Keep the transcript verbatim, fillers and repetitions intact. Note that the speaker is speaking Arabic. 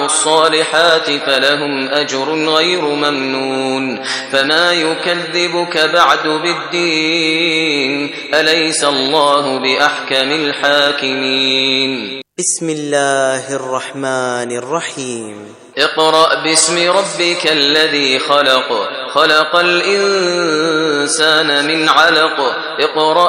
الصالحات فلهم أجر غير ممنون. فما يكذبك بعد بالدين أليس الله بأحكم الحاكمين. بسم الله الرحمن الرحيم. اقرأ باسم ربك الذي خلق خلق الإنسان من علق. اقرأ